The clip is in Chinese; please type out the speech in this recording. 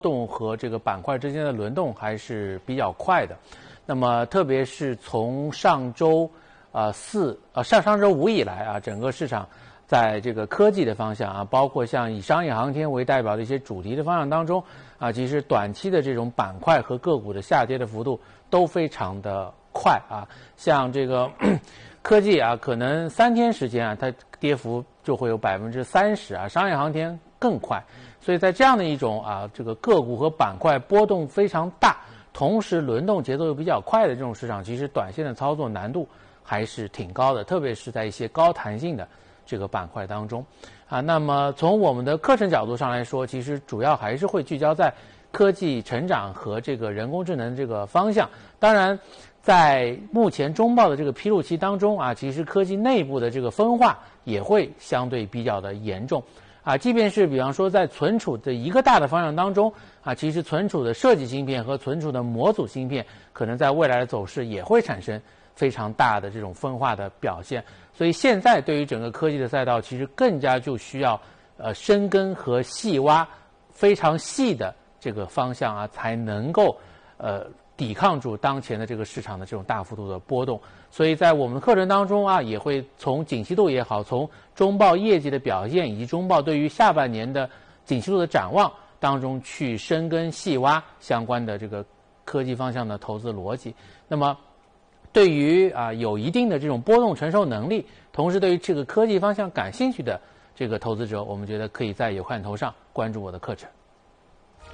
动和这个板块之间的轮动还是比较快的。那么特别是从上周上周五以来啊，整个市场在这个科技的方向啊，包括像以商业航天为代表的一些主题的方向当中啊，其实短期的这种板块和个股的下跌的幅度都非常的快啊。像这个科技啊，可能3天时间啊，它跌幅就会有30%啊，商业航天更快。所以在这样的一种这个个股和板块波动非常大，同时轮动节奏又比较快的这种市场，其实短线的操作难度还是挺高的，特别是在一些高弹性的这个板块当中啊。那么从我们的课程角度上来说，其实主要还是会聚焦在科技成长和这个人工智能这个方向。当然在目前中报的这个披露期当中啊，其实科技内部的这个分化也会相对比较的严重啊。即便是比方说在存储的一个大的方向当中啊，其实存储的设计芯片和存储的模组芯片可能在未来的走势也会产生非常大的这种分化的表现。所以现在对于整个科技的赛道，其实更加就需要深耕和细挖非常细的这个方向啊，才能够抵抗住当前的这个市场的这种大幅度的波动。所以在我们的课程当中啊，也会从景气度也好，从中报业绩的表现以及中报对于下半年的景气度的展望当中去深耕细挖相关的这个科技方向的投资逻辑。那么对于有一定的这种波动承受能力，同时对于这个科技方向感兴趣的这个投资者，我们觉得可以在有看头上关注我的课程。